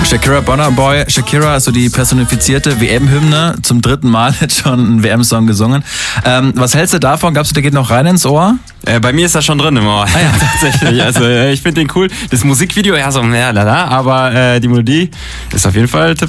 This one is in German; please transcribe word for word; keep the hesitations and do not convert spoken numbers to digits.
Shakira, Burna Boy. Shakira ist so die personifizierte W M-Hymne, zum dritten Mal jetzt schon einen W M-Song gesungen. Ähm, was hältst du davon? Glaubst du, der geht noch rein ins Ohr? Äh, bei mir ist das schon drin im Ohr. Ah, ja. Tatsächlich. Also äh, ich finde den cool. Das Musikvideo, ja so, ja, lala, aber äh, die Melodie ist auf jeden Fall